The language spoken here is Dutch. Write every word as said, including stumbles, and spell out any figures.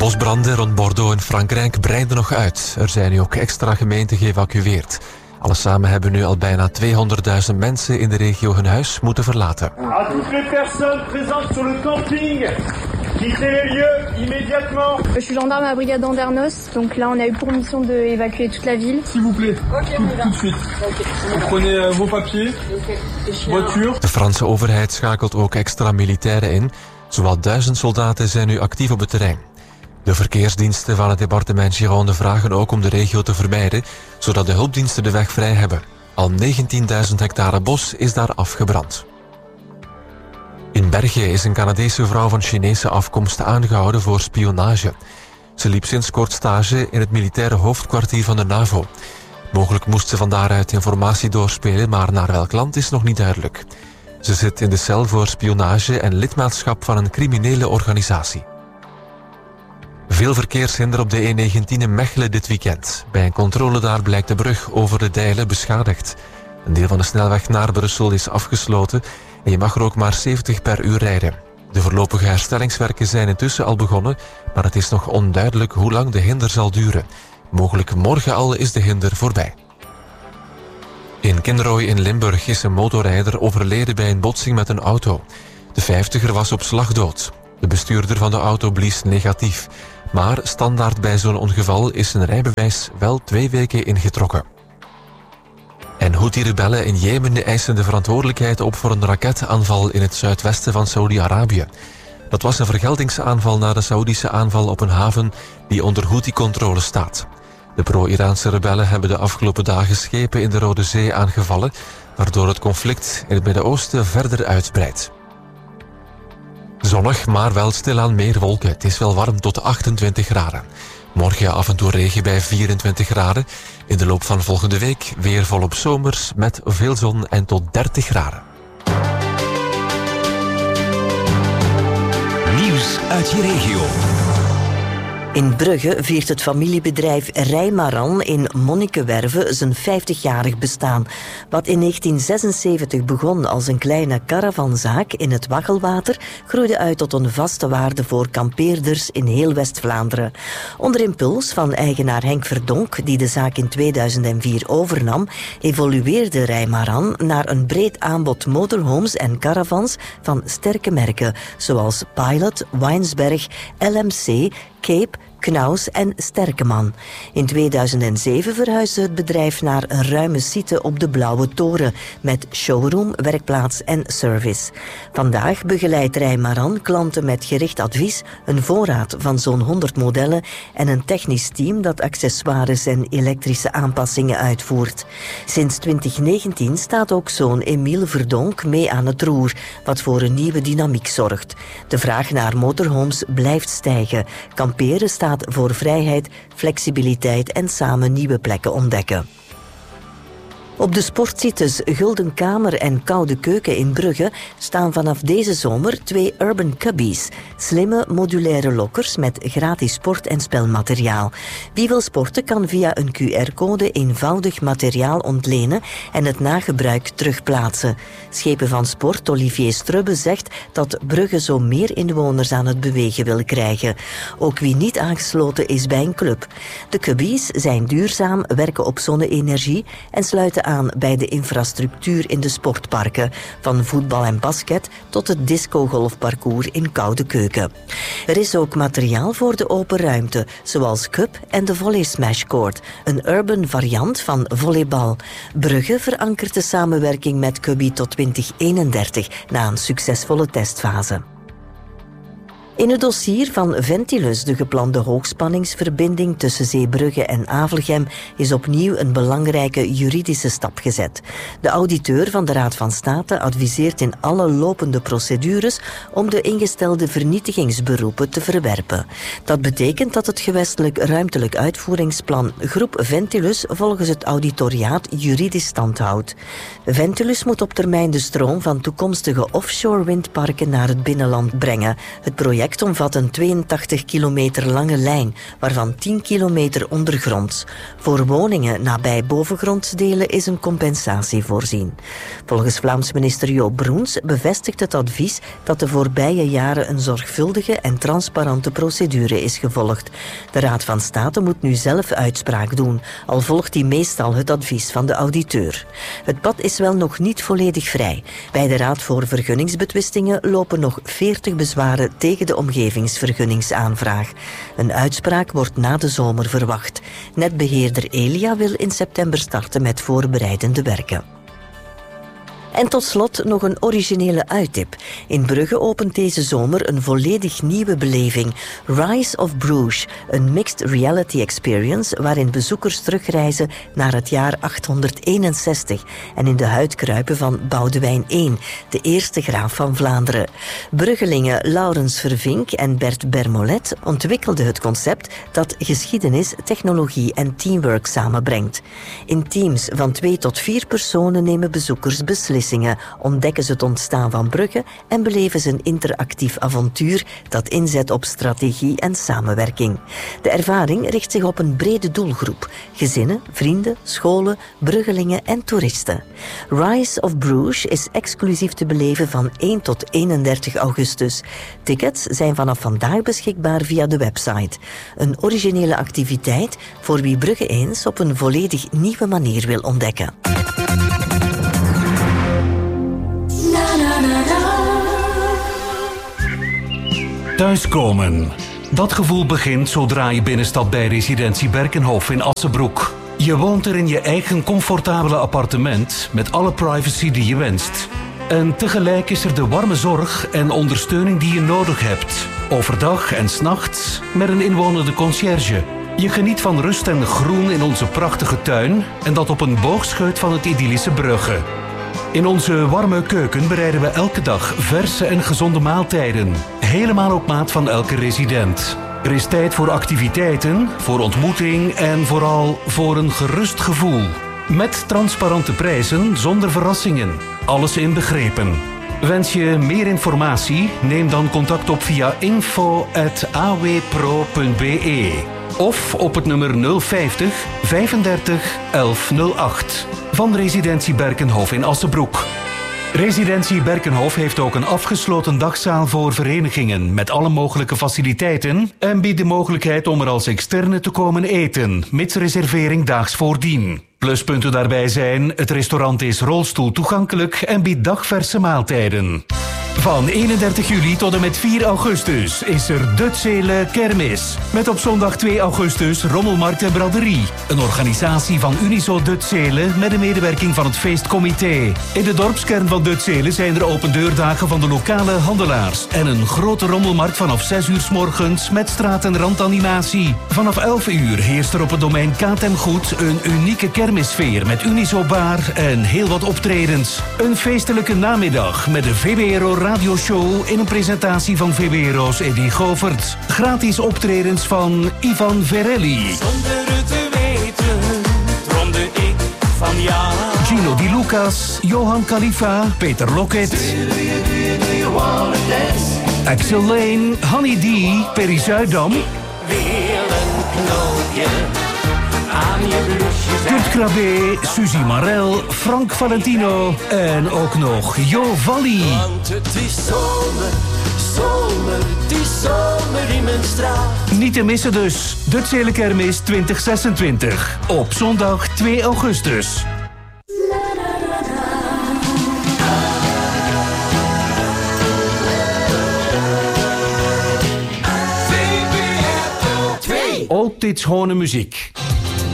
bosbranden rond Bordeaux in Frankrijk breiden nog uit. Er zijn nu ook extra gemeenten geëvacueerd. Alles samen hebben nu al bijna tweehonderdduizend mensen in de regio hun huis moeten verlaten. À toutes les personnes présentes sur le camping, quittez les lieux immédiatement. Je suis gendarme à la brigade d'Andernos, donc là on a eu pour mission d'évacuer toute la ville. S'il vous plaît, okay, tout, tout de suite. Okay. Vous prenez uh, vos papiers, okay. voiture. De Franse overheid schakelt ook extra militairen in. Zowat duizend soldaten zijn nu actief op het terrein. De verkeersdiensten van het departement Gironde vragen ook om de regio te vermijden, zodat de hulpdiensten de weg vrij hebben. Al negentienduizend hectare bos is daar afgebrand. In Bergen is een Canadese vrouw van Chinese afkomst aangehouden voor spionage. Ze liep sinds kort stage in het militaire hoofdkwartier van de NAVO. Mogelijk moest ze van daaruit informatie doorspelen, maar naar welk land is nog niet duidelijk. Ze zit in de cel voor spionage en lidmaatschap van een criminele organisatie. Veel verkeershinder op de E negentien in Mechelen dit weekend. Bij een controle daar blijkt de brug over de Dijlen beschadigd. Een deel van de snelweg naar Brussel is afgesloten en je mag er ook maar zeventig per uur rijden. De voorlopige herstellingswerken zijn intussen al begonnen, maar het is nog onduidelijk hoe lang de hinder zal duren. Mogelijk morgen al is de hinder voorbij. In Kinrooi in Limburg is een motorrijder overleden bij een botsing met een auto. De vijftiger was op slag dood. De bestuurder van de auto blies negatief. Maar standaard bij zo'n ongeval is zijn rijbewijs wel twee weken ingetrokken. En Houthi-rebellen in Jemen eisen de verantwoordelijkheid op voor een raketaanval in het zuidwesten van Saoedi-Arabië. Dat was een vergeldingsaanval na de Saoedische aanval op een haven die onder Houthi-controle staat. De pro-Iraanse rebellen hebben de afgelopen dagen schepen in de Rode Zee aangevallen, waardoor het conflict in het Midden-Oosten verder uitbreidt. Zonnig, maar wel stilaan meer wolken. Het is wel warm tot achtentwintig graden. Morgen af en toe regen bij vierentwintig graden. In de loop van volgende week weer volop zomers met veel zon en tot dertig graden. Nieuws uit je regio. In Brugge viert het familiebedrijf Rijmaran in Monnikenwerve zijn vijftigjarig bestaan. Wat in negentien zesenzeventig begon als een kleine caravanzaak in het Waggelwater, groeide uit tot een vaste waarde voor kampeerders in heel West-Vlaanderen. Onder impuls van eigenaar Henk Verdonk, die de zaak in tweeduizend vier overnam, evolueerde Rijmaran naar een breed aanbod motorhomes en caravans van sterke merken, zoals Pilot, Weinsberg, L M C, Cape, Knaus en Sterkeman. In tweeduizend zeven verhuisde het bedrijf naar een ruime site op de Blauwe Toren met showroom, werkplaats en service. Vandaag begeleidt Rijmaran klanten met gericht advies, een voorraad van zo'n honderd modellen en een technisch team dat accessoires en elektrische aanpassingen uitvoert. Sinds twintig negentien staat ook zoon Emiel Verdonk mee aan het roer, wat voor een nieuwe dynamiek zorgt. De vraag naar motorhomes blijft stijgen. Kamperen staat voor vrijheid, flexibiliteit en samen nieuwe plekken ontdekken. Op de sportsites Gulden Kamer en Koude Keuken in Brugge staan vanaf deze zomer twee Urban Cubbies, slimme modulaire lokkers met gratis sport- en spelmateriaal. Wie wil sporten kan via een Q R-code eenvoudig materiaal ontlenen en het na gebruik terugplaatsen. Schepen van Sport Olivier Strubbe zegt dat Brugge zo meer inwoners aan het bewegen wil krijgen. Ook wie niet aangesloten is bij een club. De Cubbies zijn duurzaam, werken op zonne-energie en sluiten aan bij de infrastructuur in de sportparken, van voetbal en basket tot het discogolfparcours in Koude Keuken. Er is ook materiaal voor de open ruimte, zoals Cup en de Volley Smash Court, een urban variant van volleybal. Brugge verankert de samenwerking met Cubby tot twintig eenendertig na een succesvolle testfase. In het dossier van Ventilus, de geplande hoogspanningsverbinding tussen Zeebrugge en Avelgem, is opnieuw een belangrijke juridische stap gezet. De auditeur van de Raad van State adviseert in alle lopende procedures om de ingestelde vernietigingsberoepen te verwerpen. Dat betekent dat het gewestelijk ruimtelijk uitvoeringsplan Groep Ventilus volgens het auditoriaat juridisch stand houdt. Ventilus moet op termijn de stroom van toekomstige offshore windparken naar het binnenland brengen. Het project project omvat een tweeëntachtig kilometer lange lijn, waarvan tien kilometer ondergronds. Voor woningen nabij bovengrondsdelen is een compensatie voorzien. Volgens Vlaams minister Joop Broens bevestigt het advies dat de voorbije jaren een zorgvuldige en transparante procedure is gevolgd. De Raad van State moet nu zelf uitspraak doen, al volgt hij meestal het advies van de auditeur. Het pad is wel nog niet volledig vrij. Bij de Raad voor Vergunningsbetwistingen lopen nog veertig bezwaren tegen de omgevingsvergunningsaanvraag. Een uitspraak wordt na de zomer verwacht. Netbeheerder Elia wil in september starten met voorbereidende werken. En tot slot nog een originele uittip. In Brugge opent deze zomer een volledig nieuwe beleving. Rise of Bruges, een mixed reality experience waarin bezoekers terugreizen naar het jaar achthonderdeenenzestig en in de huid kruipen van Boudewijn de Eerste, de eerste graaf van Vlaanderen. Bruggelingen Laurens Vervink en Bert Bermolet ontwikkelden het concept dat geschiedenis, technologie en teamwork samenbrengt. In teams van twee tot vier personen nemen bezoekers beslissingen, ontdekken ze het ontstaan van Brugge en beleven ze een interactief avontuur dat inzet op strategie en samenwerking. De ervaring richt zich op een brede doelgroep: gezinnen, vrienden, scholen, bruggelingen en toeristen. Rise of Bruges is exclusief te beleven van één tot eenendertig augustus. Tickets zijn vanaf vandaag beschikbaar via de website. Een originele activiteit voor wie Brugge eens op een volledig nieuwe manier wil ontdekken. Thuiskomen. Dat gevoel begint zodra je binnenstapt bij residentie Berkenhof in Assenbroek. Je woont er in je eigen comfortabele appartement met alle privacy die je wenst. En tegelijk is er de warme zorg en ondersteuning die je nodig hebt. Overdag en 's nachts met een inwonende conciërge. Je geniet van rust en groen in onze prachtige tuin en dat op een boogscheut van het idyllische Brugge. In onze warme keuken bereiden we elke dag verse en gezonde maaltijden. Helemaal op maat van elke resident. Er is tijd voor activiteiten, voor ontmoeting en vooral voor een gerust gevoel. Met transparante prijzen zonder verrassingen. Alles inbegrepen. Wens je meer informatie? Neem dan contact op via info at a w pro punt b e of op het nummer nul vijftig vijfendertig elf nul acht van Residentie Berkenhof in Assenbroek. Residentie Berkenhof heeft ook een afgesloten dagzaal voor verenigingen met alle mogelijke faciliteiten en biedt de mogelijkheid om er als externe te komen eten, mits reservering daags voordien. Pluspunten daarbij zijn: het restaurant is rolstoel toegankelijk en biedt dagverse maaltijden. Van eenendertig juli tot en met vier augustus is er de Zele Kermis. Met op zondag twee augustus rommelmarkt en braderie. Een organisatie van Unizo De Zele met de medewerking van het feestcomité. In de dorpskern van De Zele zijn er open deurdagen van de lokale handelaars. En een grote rommelmarkt vanaf zes uur 's morgens met straat- en randanimatie. Vanaf elf uur heerst er op het domein Katemgoed een unieke kermissfeer met Unizo Bar en heel wat optredens. Een feestelijke namiddag met de V B R O radioshow in een presentatie van V B R O's Eddie Govert. Gratis optredens van Ivan Verelli. Zonder het te weten, droomde ik van jou. Gino Di Lucas, Johan Khalifa, Peter Lockett. Axel Lane, Honey D, Perry Zuidam. Wil een knoopje aan je blouseje. Kurt Krabbe, Suzy Marel, Frank Valentino en ook nog Jo Valli. Want het is zomer, zomer, het is zomer in mijn straat. Niet te missen dus, de Zele Kermis twintig zesentwintig. Op zondag twee augustus. Altijd schone muziek.